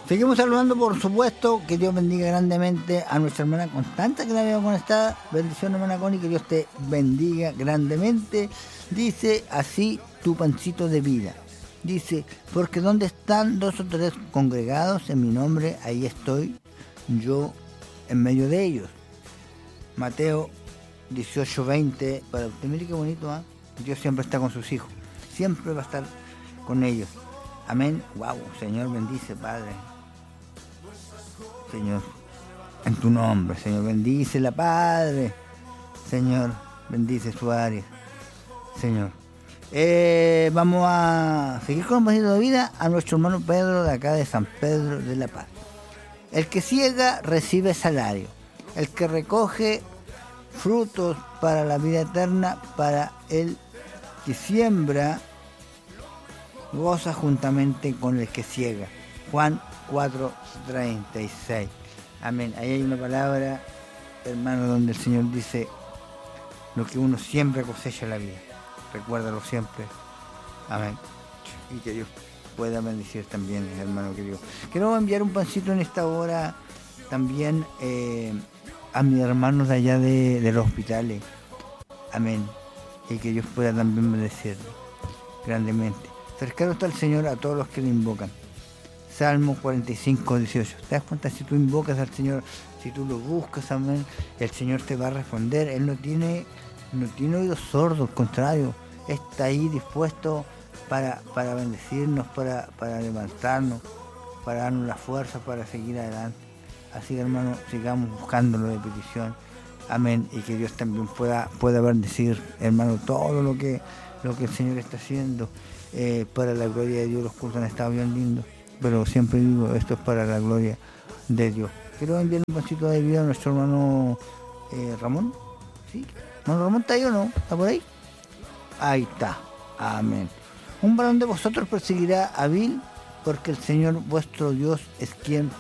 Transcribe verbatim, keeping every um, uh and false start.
Seguimos saludando, por supuesto, que Dios bendiga grandemente a nuestra hermana Constanza, que la veo conectada. Bendición, hermana Connie, que Dios te bendiga grandemente. Dice así tu pancito de vida. Dice, porque donde están dos o tres congregados en mi nombre, ahí estoy yo en medio de ellos. Mateo dieciocho veinte, para usted, mire qué bonito, ¿eh? Dios siempre está con sus hijos, siempre va a estar con ellos. Amén. Wow, Señor, bendice, Padre. Señor, en tu nombre, Señor, bendícela, Padre. Señor, bendice su área, Señor. Eh, vamos a seguir con un pancito de vida a nuestro hermano Pedro de acá de San Pedro de la Paz. El que ciega recibe salario, el que recoge frutos para la vida eterna, para el que siembra goza juntamente con el que ciega. Juan cuatro treinta y seis. Amén. Ahí hay una palabra, hermano, donde el Señor dice: lo que uno siembra cosecha la vida. Recuérdalo siempre. Amén. Y que Dios pueda bendecir también, hermano querido. Quiero enviar un pancito en esta hora también eh, a mis hermanos de allá de, de los hospitales. Amén. Y que Dios pueda también bendecirlo grandemente. Cercano está el Señor a todos los que le invocan. Salmo cuarenta y cinco, dieciocho. ¿Te das cuenta? Si tú invocas al Señor, si tú lo buscas, amén, el Señor te va a responder. Él no tiene, no tiene oídos sordos, al contrario, está ahí dispuesto para, para bendecirnos, para, para levantarnos, para darnos la fuerza para seguir adelante. Así que, hermano, sigamos buscándolo de petición. Amén. Y que Dios también pueda, pueda bendecir, hermano, todo lo que, lo que el Señor está haciendo. Eh, para la gloria de Dios. Los cultos han estado bien lindos, pero siempre digo, esto es para la gloria de Dios. Quiero enviar un pancito de vida a nuestro hermano eh, Ramón. ¿Sí? ¿Hermano Ramón está ahí o no? ¿Está por ahí? Ahí está. Amén. Un varón de vosotros perseguirá a vil, porque el Señor vuestro Dios es quien